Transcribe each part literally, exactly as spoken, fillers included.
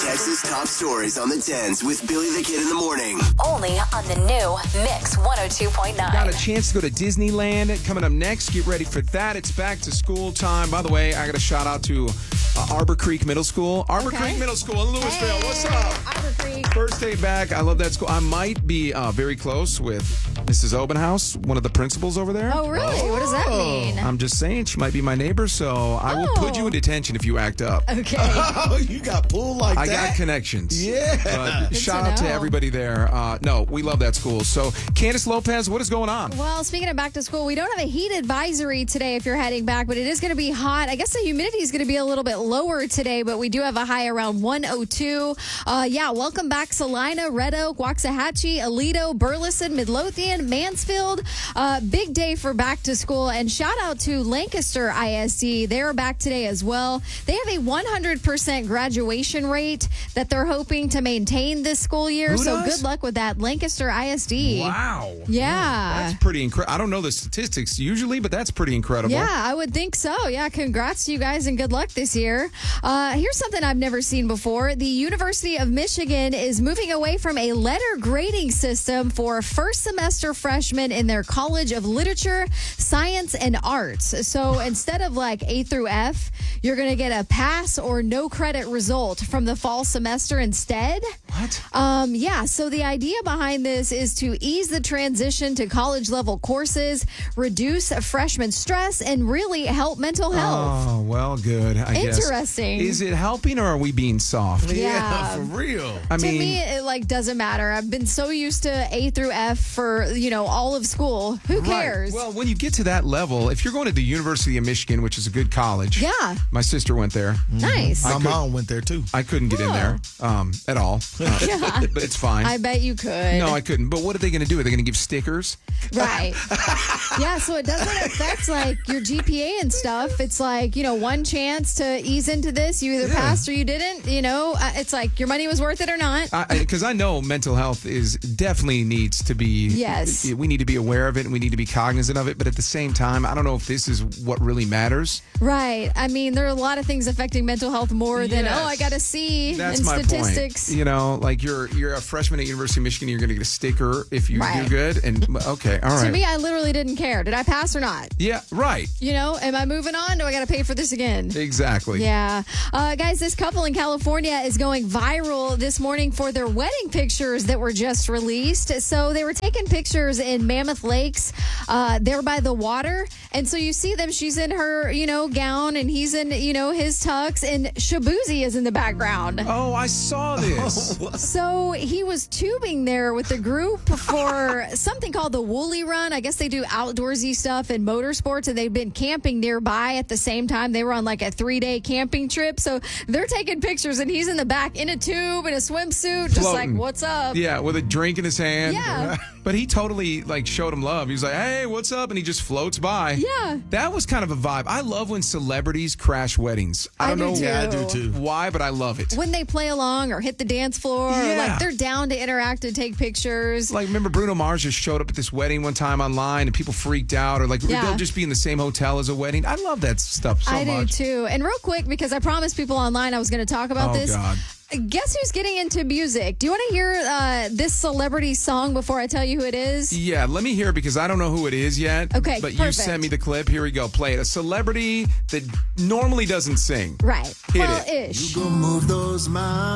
Texas top stories on the tens with Billy the Kid in the morning. Only on the new Mix one oh two point nine. Got a chance to go to Disneyland coming up next. Get ready for that. It's back to school time. By the way, I got a shout out to uh, Arbor Creek Middle School. Arbor Okay. Creek Middle School in Louisville. Hey, What's up? Arbor Creek. First day back. I love that school. I might be uh, very close with Missus Obenhouse, one of the principals over there. Oh, really? What does that mean? I'm just saying she might be my neighbor, so I will put you in detention if you act up. Okay. Oh, you got pulled like I that? got connections. Yeah. But Good shout to out to know. everybody there. Uh, no, we love that school. So, Candace Lopez, what is going on? Well, speaking of back to school, we don't have a heat advisory today if you're heading back, but it is going to be hot. I guess the humidity is going to be a little bit lower today, but we do have a high around one oh two. Uh, yeah, welcome back Salina, Red Oak, Waxahachie, Aledo, Burleson, Midlothian, Mansfield. Uh, big day for back to school. And shout out to Lancaster I S D. They're back today as well. They have a one hundred percent graduation rate that they're hoping to maintain this school year. Who so does? good luck with that. Lancaster I S D. Wow. Yeah. That's pretty incredible. I don't know the statistics usually, but that's pretty incredible. Yeah, I would think so. Yeah, congrats to you guys and good luck this year. Uh, here's something I've never seen before. The University of Michigan is moving away from a letter grading system for first semester freshmen in their College of Literature, Science, and Arts. So instead of like A through F, you're going to get a pass or no credit result from the fall semester instead. What? Um, yeah, so the idea behind this is to ease the transition to college level courses, reduce freshman stress, and really help mental health. Oh, well, good. I guess. Interesting. Is it helping or are we being soft? Yeah. for real. I To mean, me, it like doesn't matter. I've been so used to A through F for, you know, all of school. Who right. cares? Well, when you get to that level, if you're going to the University of Michigan, which is a good college. Yeah. My sister went there. Nice. My could- mom went there too. I couldn't get in Oh. there um, at all. Uh, Yeah. But it's fine. I bet you could. No, I couldn't. But what are they going to do? Are they going to give stickers? Right. Yeah, so it doesn't affect like your G P A and stuff. It's like, you know, one chance to ease into this. You either Yeah. passed or you didn't. You know, uh, it's like your money was worth it or not. Because I, I know mental health is definitely needs to be. Yes. We need to be aware of it and we need to be cognizant of it. But at the same time, I don't know if this is what really matters. Right. I mean, there are a lot of things affecting mental health more than, Yes. oh, I got to see That's in my statistics. point. You know, like you're you're a freshman at University of Michigan, you're going to get a sticker if you Right. do good. And okay, all right. To me, I literally didn't care. Did I pass or not? yeah, right. You know, am I moving on? Do I got to pay for this again? Exactly. Yeah. Uh, guys, this couple in California is going viral this morning for their wedding pictures that were just released. So they were taking pictures in Mammoth Lakes. Uh, they're by the water. And so you see them. She's in her, you know, gown and he's in, you know, his tux. And Shabuzi is in the background. Oh, I saw this. So he was tubing there with the group for something called the Woolly Run. I guess they do outdoorsy stuff and motorsports, and they've been camping nearby at the same time. They were on like a three day camping trip. So they're taking pictures, and he's in the back in a tube in a swimsuit, just like, Floating. what's up? Yeah, with a drink in his hand. Yeah. But he totally like showed him love. He was like, "Hey, what's up?" And he just floats by. Yeah. That was kind of a vibe. I love when celebrities crash weddings. I I don't do know too. Yeah, I do too. why, but I love it. When they play along or hit the dance floor, or Yeah. like they're down to interact and take pictures. Like, remember Bruno Mars just showed up at this wedding one time online and people freaked out, or like Yeah. they'll just be in the same hotel as a wedding. I love that stuff so I much. do too. And real quick, because I promised people online I was going to talk about Oh, this. God. Guess who's getting into music? Do you want to hear uh, this celebrity song before I tell you who it is? Yeah, let me hear it because I don't know who it is yet. Okay, But you perfect. sent me the clip. Here we go. Play it. A celebrity that normally doesn't sing. Right. Hit well, it. ish. Go move those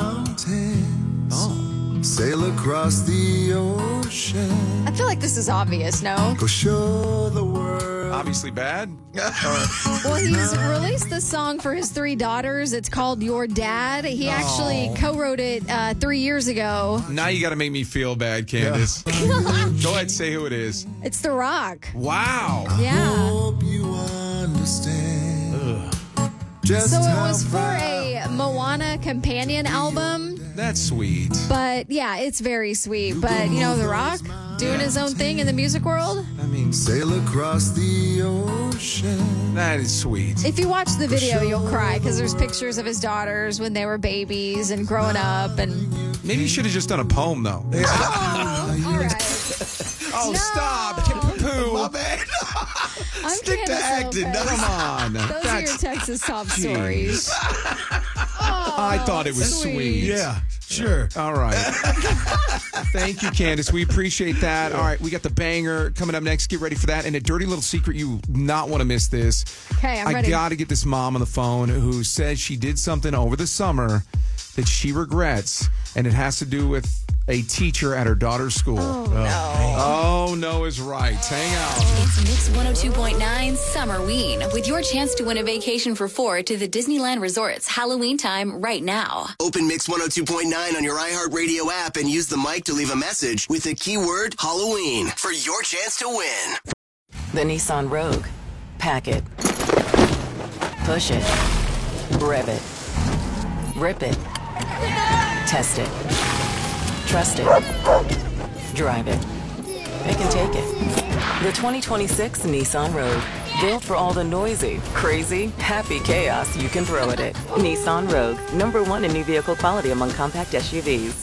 mountains. Sail across the ocean. I feel like this is obvious, no? Go show the world. Obviously bad. Well, he's released this song for his three daughters. It's called Your Dad. He actually co-wrote it uh, three years ago. Now you got to make me feel bad, Candace. Go ahead, say who it is. It's The Rock. Wow. Yeah. Hope you understand. Just So it how was for proud a Moana companion album. That's sweet. But yeah, it's very sweet. But you know, The Rock doing his own thing in the music world. I mean, Sail across the ocean. that is sweet. If you watch the video, you'll cry because there's pictures of his daughters when they were babies and growing up. And Maybe you should have just done a poem, though. oh, all right. Oh, No. stop. Poo. My bad. I'm Stick to Candace acting. Lopez. Come on. Those are your That's Texas top stories. Oh. I thought it was sweet. sweet. Yeah, sure. All right. Thank you, Candace. We appreciate that. All right, we got the banger coming up next. Get ready for that. And a dirty little secret, you not want to miss this. Okay, I'm I ready. got to get this mom on the phone who says she did something over the summer that she regrets, and it has to do with a teacher at her daughter's school. Oh, no. Oh, no is right. Hang out. It's Mix one oh two point nine Summerween with your chance to win a vacation for four to the Disneyland Resorts Halloween time right now. Open Mix one oh two point nine on your iHeartRadio app and use the mic to leave a message with the keyword Halloween for your chance to win. The Nissan Rogue. Pack it. Push it. Rev it. Rip it. Test it. Trust it. Drive it. It can take it. The twenty twenty-six Nissan Rogue. Built for all the noisy, crazy, happy chaos you can throw at it. Nissan Rogue. Number one in new vehicle quality among compact S U Vs.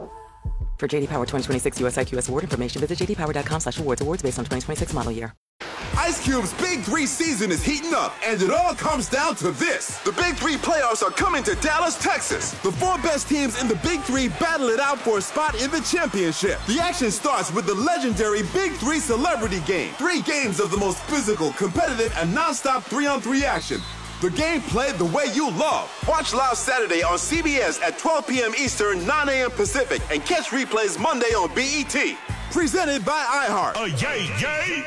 For J D Power twenty twenty-six U S I Q S award information, visit j d power dot com slash awards. Awards based on twenty twenty-six model year. Ice Cube's Big Three season is heating up, and it all comes down to this. The Big Three playoffs are coming to Dallas, Texas. The four best teams in the Big Three battle it out for a spot in the championship. The action starts with the legendary Big Three Celebrity Game. Three games of the most physical, competitive, and nonstop three-on-three action. The game played the way you love. Watch live Saturday on C B S at twelve p.m. Eastern, nine a.m. Pacific, and catch replays Monday on B E T. Presented by iHeart. Oh, yay, yay!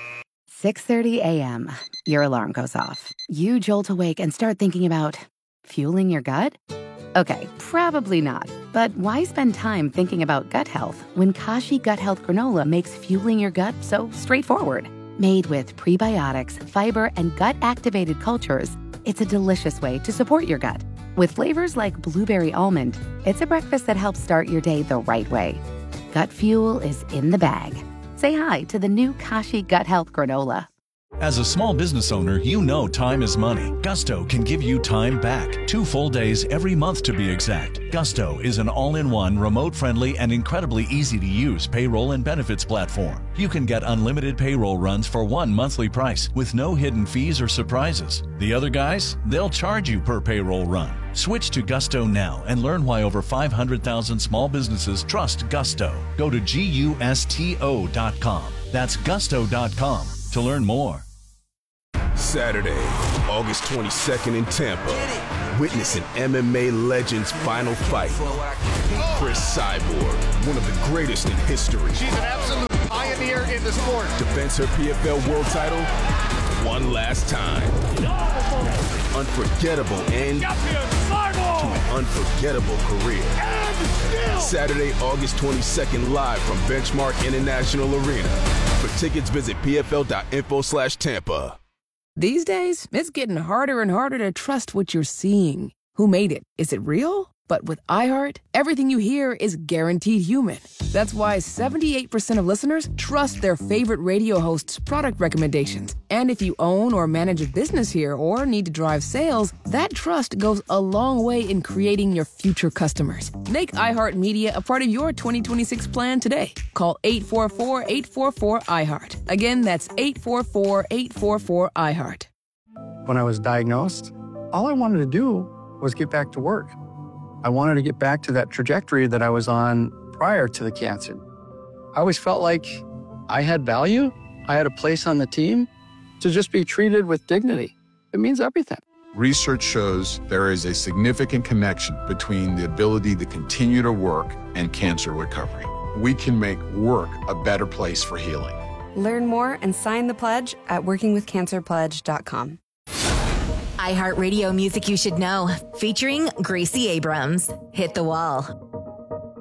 six thirty a.m. Your alarm goes off. You jolt awake and start thinking about fueling your gut? Okay, probably not. But why spend time thinking about gut health when Kashi Gut Health Granola makes fueling your gut so straightforward? Made with prebiotics, fiber, and gut-activated cultures, it's a delicious way to support your gut. With flavors like blueberry almond, it's a breakfast that helps start your day the right way. Gut fuel is in the bag. Say hi to the new Kashi Gut Health Granola. As a small business owner, you know time is money. Gusto can give you time back. Two full days every month to be exact. Gusto is an all-in-one, remote-friendly, and incredibly easy-to-use payroll and benefits platform. You can get unlimited payroll runs for one monthly price with no hidden fees or surprises. The other guys, they'll charge you per payroll run. Switch to Gusto now and learn why over five hundred thousand small businesses trust Gusto. Go to gusto dot com. That's gusto dot com to learn more. Saturday, August twenty-second in Tampa. Witness an M M A legend's final fight. Chris Cyborg, one of the greatest in history. She's an absolute pioneer in the sport. Defends her P F L world title one last time. Unforgettable end to an unforgettable career. Saturday, August twenty-second, live from Benchmark International Arena. For tickets, visit p f l dot info slash Tampa. These days, it's getting harder and harder to trust what you're seeing. Who made it? Is it real? But with iHeart, everything you hear is guaranteed human. That's why seventy-eight percent of listeners trust their favorite radio hosts' product recommendations. And if you own or manage a business here or need to drive sales, that trust goes a long way in creating your future customers. Make iHeartMedia a part of your twenty twenty-six plan today. Call eight four four, eight four four, iHeart. Again, that's eight four four, eight four four, iHeart. When I was diagnosed, all I wanted to do was get back to work. I wanted to get back to that trajectory that I was on prior to the cancer. I always felt like I had value. I had a place on the team. To just be treated with dignity, it means everything. Research shows there is a significant connection between the ability to continue to work and cancer recovery. We can make work a better place for healing. Learn more and sign the pledge at working with cancer pledge dot com. iHeartRadio Music You Should Know, featuring Gracie Abrams. Hit the Wall.